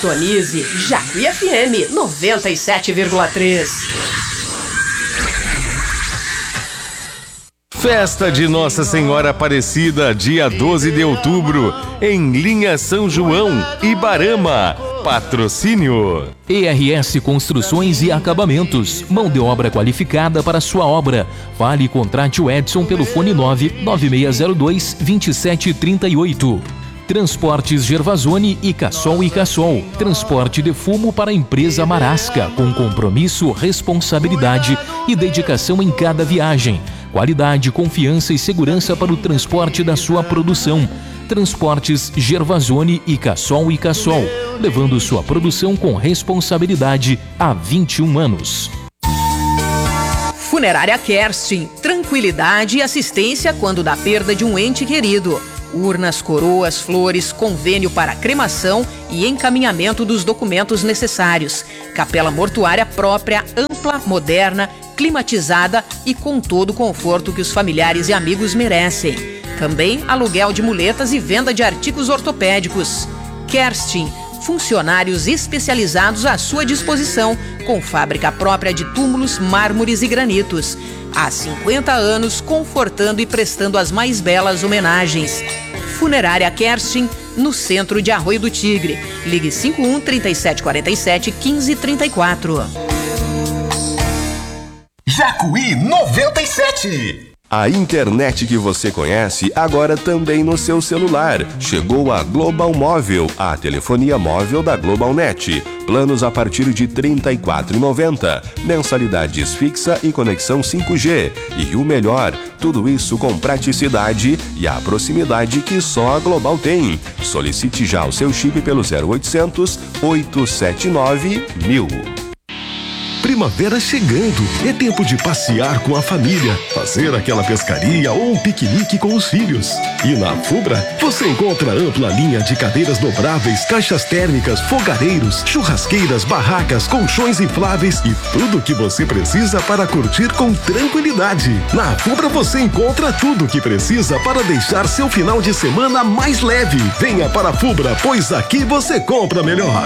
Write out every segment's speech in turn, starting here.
Sintonize Jacuí FM 97,3. Festa de Nossa Senhora Aparecida, dia 12 de outubro, em Linha São João, Ibarama. Patrocínio ERS Construções e Acabamentos, mão de obra qualificada para sua obra. Fale e contrate o Edson pelo fone 99602-2738. Transportes Gervasoni e Cassol, transporte de fumo para a empresa Marasca, com compromisso, responsabilidade e dedicação em cada viagem. Qualidade, confiança e segurança para o transporte da sua produção. Transportes Gervasoni e Cassol, levando sua produção com responsabilidade há 21 anos. Funerária Kerstin, tranquilidade e assistência quando da perda de um ente querido. Urnas, coroas, flores, convênio para cremação e encaminhamento dos documentos necessários. Capela mortuária própria, ampla, moderna, climatizada e com todo o conforto que os familiares e amigos merecem. Também aluguel de muletas e venda de artigos ortopédicos. Kerstin, funcionários especializados à sua disposição, com fábrica própria de túmulos, mármores e granitos. Há 50 anos, confortando e prestando as mais belas homenagens. Funerária Kerstin, no centro de Arroio do Tigre. Ligue 51-3747-1534. Jacuí 97. A internet que você conhece agora também no seu celular. Chegou a Global Móvel, a telefonia móvel da GlobalNet. Planos a partir de R$ 34,90. Mensalidades fixa e conexão 5G. E o melhor, tudo isso com praticidade e a proximidade que só a Global tem. Solicite já o seu chip pelo 0800 879 1000. Primavera chegando, é tempo de passear com a família, fazer aquela pescaria ou um piquenique com os filhos. E na Fubra, você encontra ampla linha de cadeiras dobráveis, caixas térmicas, fogareiros, churrasqueiras, barracas, colchões infláveis e tudo o que você precisa para curtir com tranquilidade. Na Fubra você encontra tudo o que precisa para deixar seu final de semana mais leve. Venha para a Fubra, pois aqui você compra melhor.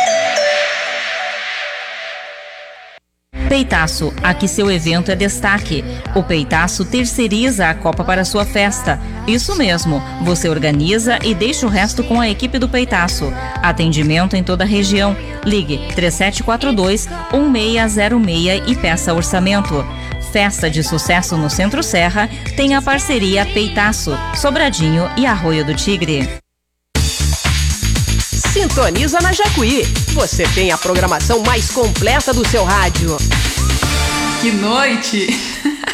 Peitaço, aqui seu evento é destaque. O Peitaço terceiriza a Copa para sua festa. Isso mesmo, você organiza e deixa o resto com a equipe do Peitaço. Atendimento em toda a região. Ligue 3742-1606 e peça orçamento. Festa de sucesso no Centro Serra tem a parceria Peitaço, Sobradinho e Arroio do Tigre. Sintoniza na Jacuí. Você tem a programação mais completa do seu rádio. Que noite!